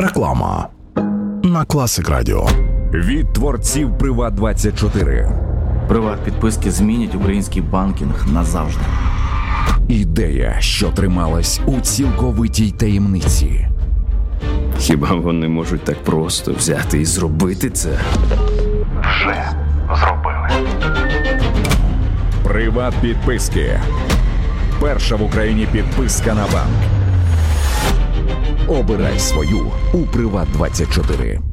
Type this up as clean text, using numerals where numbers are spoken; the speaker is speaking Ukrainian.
Реклама на Classic Radio. Від творців Приват24. Приват-підписки змінять український банкінг назавжди. Ідея, що трималась у цілковитій таємниці. Хіба вони можуть так просто взяти і зробити це? Вже зробили. Приват-підписки. Перша в Україні підписка на банк. Обирай свою у Приват24.